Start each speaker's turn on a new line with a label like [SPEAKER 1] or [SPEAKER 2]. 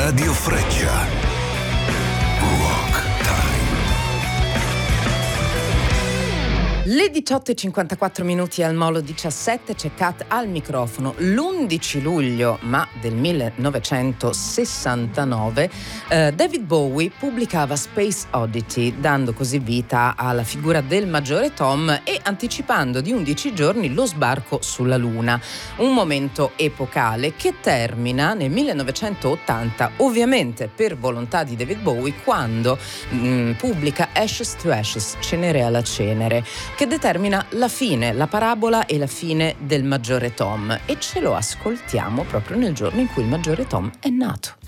[SPEAKER 1] Radio Freccia. Rock Time.
[SPEAKER 2] Le 18:54 al Molo 17, c'è Kat al microfono. L'11 luglio, ma del 1969, David Bowie pubblicava Space Oddity, dando così vita alla figura del maggiore Tom e anticipando di 11 giorni lo sbarco sulla Luna. Un momento epocale che termina nel 1980, ovviamente per volontà di David Bowie, quando pubblica Ashes to Ashes, Cenere alla Cenere, che determina la fine, la parabola e la fine del maggiore Tom, e ce lo ascoltiamo proprio nel giorno in cui il maggiore Tom è nato.